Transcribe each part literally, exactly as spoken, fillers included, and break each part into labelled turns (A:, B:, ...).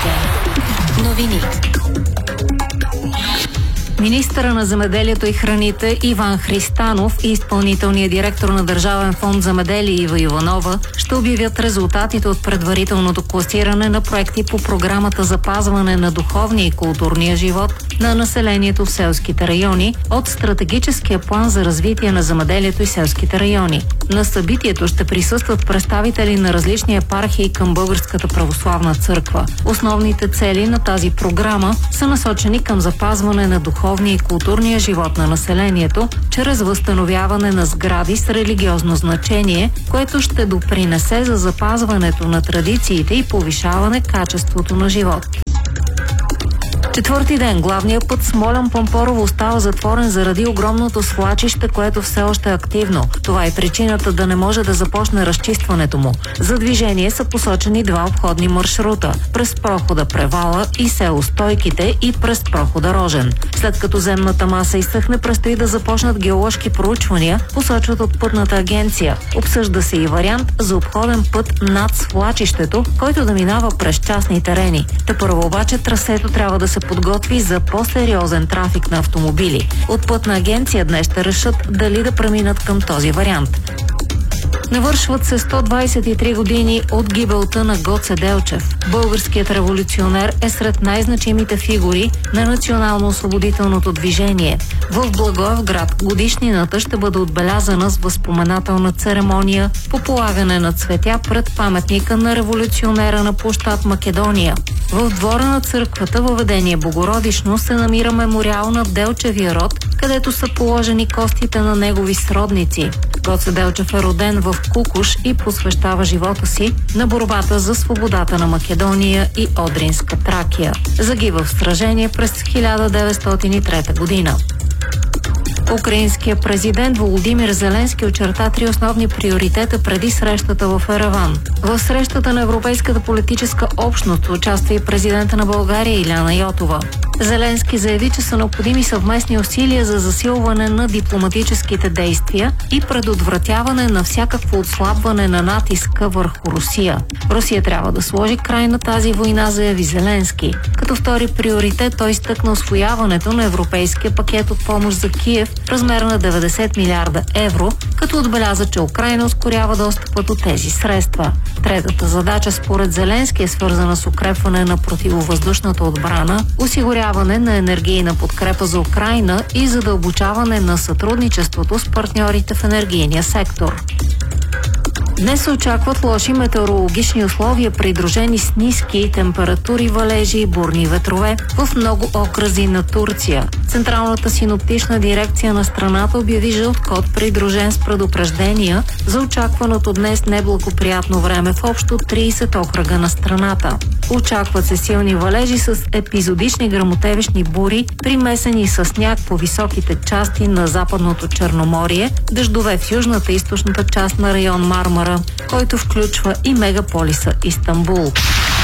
A: Вероника. Новини.
B: Министъра на земеделието и храните Иван Христанов и изпълнителният директор на Държавен фонд Земеделие Ива Иванова ще обявят резултатите от предварителното класиране на проекти по програмата Запазване на духовния и културния живот на населението в селските райони от Стратегическия план за развитие на земеделието и селските райони. На събитието ще присъстват представители на различни епархии към Българската православна църква. Основните цели на тази програма са насочени към запазване на духовния и културния живот на населението чрез възстановяване на сгради с религиозно значение, което ще допринесе за запазването на традициите и повишаване качеството на живот. Четвърти ден главният път Смолян-Пампорово остава затворен заради огромното свлачище, което все още е активно. Това е причината да не може да започне разчистването му. За движение са посочени два обходни маршрута – през прохода Превала и село Стойките и през прохода Рожен. След като земната маса изсъхне, предстои да започнат геоложки проучвания, посочват от Пътната агенция. Обсъжда се и вариант за обходен път над свлачището, който да минава през частни терени. Тепърво обаче трасето трябва да се подготви за по-сериозен трафик на автомобили. От Пътна агенция днес ще решат дали да преминат към този вариант. Навършват се сто двадесет и три години от гибелта на Гоце Делчев. Българският революционер е сред най-значимите фигури на национално-освободителното движение. В Благоевград годишнината ще бъде отбелязана с възпоменателна церемония по полагане на цветя пред паметника на революционера на площад Македония. В двора на църквата във ведение Богородично се намира мемориал на Делчевия род, където са положени костите на негови сродници. Гоце Делчев е роден в Кукуш и посвещава живота си на борбата за свободата на Македония и Одринска Тракия. Загива в сражение през хиляда деветстотин и трета година. Украинският президент Володимир Зеленски очерта три основни приоритета преди срещата в Ереван. В срещата на Европейската политическа общност участва и президента на България Илияна Йотова. Зеленски заяви, че са необходими съвместни усилия за засилване на дипломатическите действия и предотвратяване на всякакво отслабване на натиска върху Русия. Русия трябва да сложи край на тази война, заяви Зеленски. Като втори приоритет той изтъкна усвояването на европейския пакет от помощ за Киев в размер на деветдесет милиарда евро, като отбеляза, че Украйна ускорява достъпа до тези средства. Третата задача според Зеленски е свързана с укрепване на противовъздушната отбрана, осигуряване на енергийна подкрепа за Украйна и задълбочаване на сътрудничеството с партньорите в енергийния сектор. Днес се очакват лоши метеорологични условия, придружени с ниски температури, валежи и бурни ветрове в много окръзи на Турция. Централната синоптична дирекция на страната обяви жълт код, придружен с предупреждения за очакваното днес неблагоприятно време в общо тридесет окръга на страната. Очакват се силни валежи с епизодични гръмотевични бури, примесени с сняг по високите части на Западното Черноморие, дъждове в южната и източната част на район Мармара, който включва и мегаполиса Истанбул.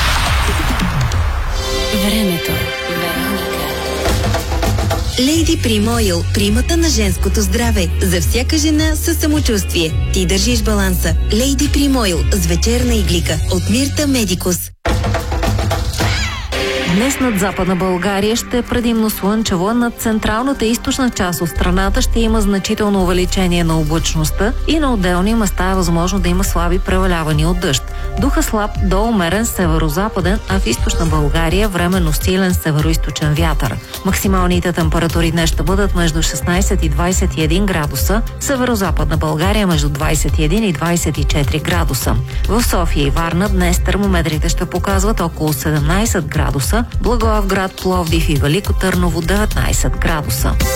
A: Времето. Вероника.
C: Лейди Прим Ойл, примата на женското здраве. За всяка жена със самочувствие. Ти държиш баланса. Лейди Прим Ойл с вечерна иглика от Мирта Медикус.
B: Днес над Западна България ще е предимно слънчево, над централната и източна част от страната ще има значително увеличение на облачността и на отделни места е възможно да има слаби превалявания от дъжд. Духа слаб до умерен северо-западен, а в източна България временно силен северо-източен вятър. Максималните температури днес ще бъдат между шестнадесет и двадесет и един градуса, северо-западна България между двадесет и един и двадесет и четири градуса. В София и Варна днес термометрите ще показват около седемнадесет градуса, Благоевград, Пловдив и Велико Търново деветнадесет градуса.